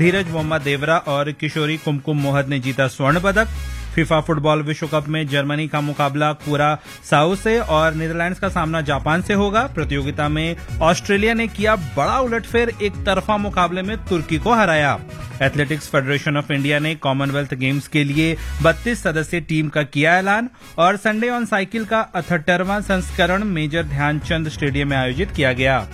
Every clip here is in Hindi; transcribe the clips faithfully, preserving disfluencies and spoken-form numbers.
धीरज वोम्मा देवरा और किशोरी कुमकुम मोहद ने जीता स्वर्ण पदक। फीफा फुटबॉल विश्व कप में जर्मनी का मुकाबला कुरासाओ से और नीदरलैंड्स का सामना जापान से होगा। प्रतियोगिता में ऑस्ट्रेलिया ने किया बड़ा उलटफेर, एक तरफा मुकाबले में तुर्की को हराया। एथलेटिक्स फेडरेशन ऑफ इंडिया ने कॉमनवेल्थ गेम्स के लिए बत्तीस सदस्यीय टीम का किया ऐलान और संडे ऑन साइकिल का अठहत्तरवां संस्करण मेजर ध्यानचंद स्टेडियम में आयोजित किया गया।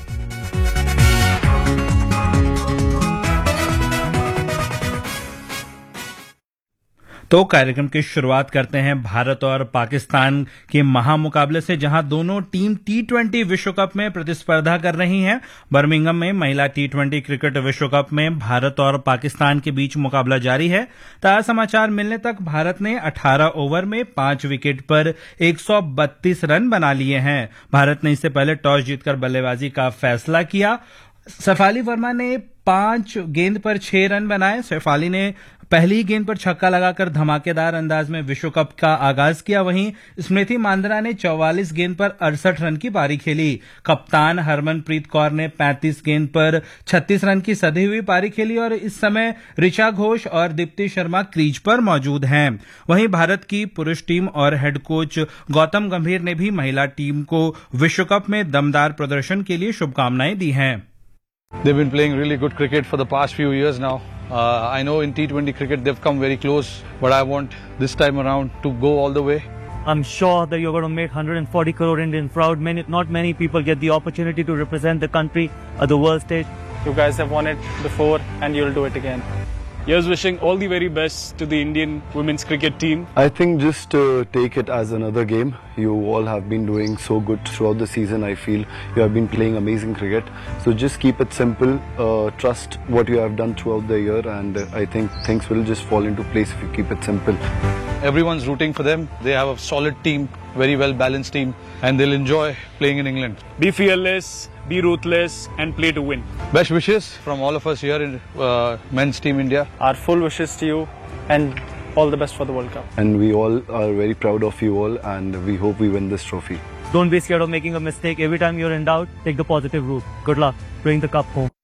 तो कार्यक्रम की शुरुआत करते हैं भारत और पाकिस्तान के महामुकाबले से, जहां दोनों टीम टी ट्वेंटी विश्व कप में प्रतिस्पर्धा कर रही हैं। बर्मिंघम में महिला टी ट्वेंटी क्रिकेट विश्व कप में भारत और पाकिस्तान के बीच मुकाबला जारी है। ताजा समाचार मिलने तक भारत ने अठारह ओवर में पांच विकेट पर एक सौ बत्तीस रन बना लिए हैं। भारत ने इससे पहले टॉस जीतकर बल्लेबाजी का फैसला किया। शेफाली वर्मा ने पांच गेंद पर छह रन बनाए। शेफाली ने पहली गेंद पर छक्का लगाकर धमाकेदार अंदाज में विश्व कप का आगाज किया। वहीं स्मृति मांद्रा ने चौवालीस गेंद पर अड़सठ रन की पारी खेली। कप्तान हरमनप्रीत कौर ने पैंतीस गेंद पर छत्तीस रन की सधी हुई पारी खेली और इस समय ऋचा घोष और दीप्ति शर्मा क्रीज पर मौजूद हैं। वहीं भारत की पुरुष टीम और हेड कोच गौतम गंभीर ने भी महिला टीम को विश्व कप में दमदार प्रदर्शन के लिए शुभकामनाएं दी हैं। They've been playing really good cricket for the past few years now. Uh, I know in T twenty cricket they've come very close, but I want this time around to go all the way. I'm sure that you're going to make one hundred forty crore Indians proud. Many, not many people get the opportunity to represent the country at the world stage. You guys have won it before and you'll do it again. Here's wishing all the very best to the Indian women's cricket team. I think just uh, take it as another game. You all have been doing so good throughout the season. I feel you have been playing amazing cricket. So just keep it simple. Uh, trust what you have done throughout the year, and uh, I think things will just fall into place if you keep it simple. Everyone's rooting for them. They have a solid team, very well balanced team, and they'll enjoy playing in England. Be fearless, be ruthless, and play to win. Best wishes from all of us here in uh, Men's Team India. Our full wishes to you and all the best for the World Cup. And we all are very proud of you all, and we hope we win this trophy. Don't be scared of making a mistake. Every time you're in doubt, take the positive route. Good luck. Bring the cup home.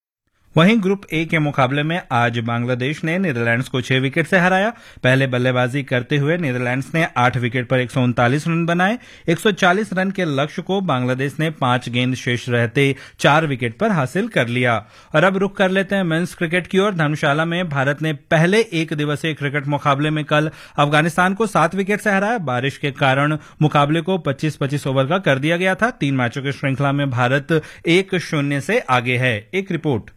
वहीं ग्रुप ए के मुकाबले में आज बांग्लादेश ने नीदरलैंड्स को छह विकेट से हराया। पहले बल्लेबाजी करते हुए नीदरलैंड्स ने आठ विकेट पर एक सौ उनतालीस रन बनाए। एक सौ चालीस रन के लक्ष्य को बांग्लादेश ने पांच गेंद शेष रहते चार विकेट पर हासिल कर लिया। और अब रुख कर लेते हैं मेंस क्रिकेट की ओर। धर्मशाला में भारत ने पहले एक दिवसीय क्रिकेट मुकाबले में कल अफगानिस्तान को सात विकेट से हराया। बारिश के कारण मुकाबले को पच्चीस पच्चीस ओवर का कर दिया गया था। तीन मैचों की श्रृंखला में भारत एक शून्य से आगे है। एक रिपोर्ट।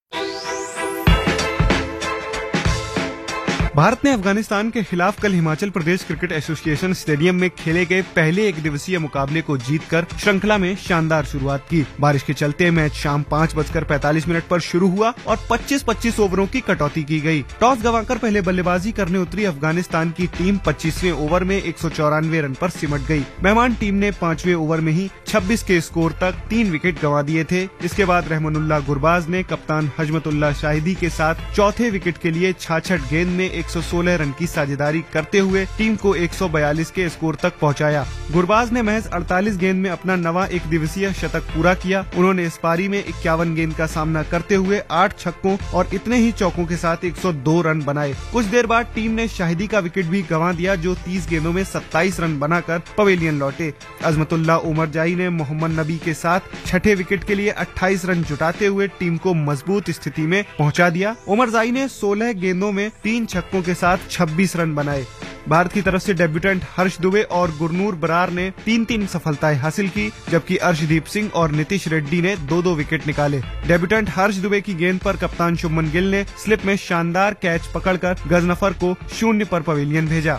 भारत ने अफगानिस्तान के खिलाफ कल Himachal Pradesh cricket association stadium में खेले गए पहले एक दिवसीय मुकाबले को जीतकर श्रृंखला में शानदार शुरुआत की। बारिश के चलते मैच शाम पाँच बजकर पैंतालीस मिनट पर शुरू हुआ और पच्चीस पच्चीस ओवरों की कटौती की गई। टॉस गंवाकर पहले बल्लेबाजी करने उतरी अफगानिस्तान की टीम पच्चीसवें ओवर में एक सौ चौरानवे रन पर सिमट गई। मेहमान टीम ने पांचवें ओवर में ही छब्बीस के स्कोर तक तीन विकेट गंवा दिए थे। इसके बाद रहमानुल्लाह गुरबाज ने कप्तान हजमतुल्लाह शाहिदी के साथ चौथे विकेट के लिए छाछठ गेंद में एक सौ सोलह रन की साझेदारी करते हुए टीम को एक सौ बयालीस के स्कोर तक पहुंचाया। गुरबाज ने महज अड़तालीस गेंद में अपना नवा एक दिवसीय शतक पूरा किया। उन्होंने इस पारी में इक्यावन गेंद का सामना करते हुए आठ छक्कों और इतने ही चौकों के साथ एक सौ दो रन बनाए। कुछ देर बाद टीम ने शाहिदी का विकेट भी गंवा दिया, जो तीस गेंदों में सत्ताईस रन बनाकर पवेलियन लौटे। अजमतुल्लाह उमरजाई ने मोहम्मद नबी के साथ छठे विकेट के लिए अट्ठाईस रन जुटाते हुए टीम को मजबूत स्थिति में पहुंचा दिया। उमरजाई ने सोलह गेंदों में तीन छक्कों के साथ छब्बीस रन बनाए। भारत की तरफ से डेब्यूटेंट हर्ष दुबे और गुरनूर बरार ने तीन तीन सफलताएं हासिल की, जबकि अर्शदीप सिंह और नीतीश रेड्डी ने दो दो विकेट निकाले। डेब्यूटेंट हर्ष दुबे की गेंद पर कप्तान शुभमन गिल ने स्लिप में शानदार कैच पकड़कर गजनफर को शून्य पर पवेलियन भेजा।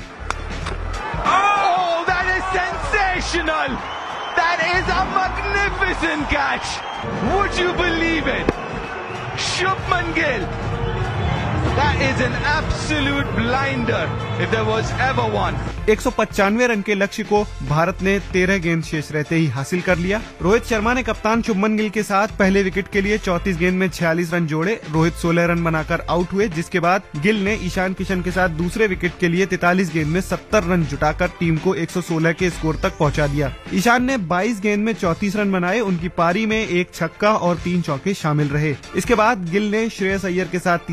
Oh, that is sensational! That is a magnificent catch! Would you believe it? Shubman Gill! That is an absolute blinder if there was ever one. एक सौ पचानवे रन के लक्ष्य को भारत ने तेरह गेंद शेष रहते ही हासिल कर लिया। रोहित शर्मा ने कप्तान शुभमन गिल के साथ पहले विकेट के लिए चौंतीस गेंद में छियालीस रन जोड़े। रोहित सोलह रन बनाकर आउट हुए, जिसके बाद गिल ने ईशान किशन के साथ दूसरे विकेट के लिए तैंतालीस गेंद में सत्तर रन जुटाकर टीम को एक सौ सोलह के स्कोर तक पहुंचा दिया। ईशान ने बाईस गेंद में चौंतीस रन बनाए। उनकी पारी में एक छक्का और तीन चौके शामिल रहे। इसके बाद गिल ने श्रेयस अय्यर के साथ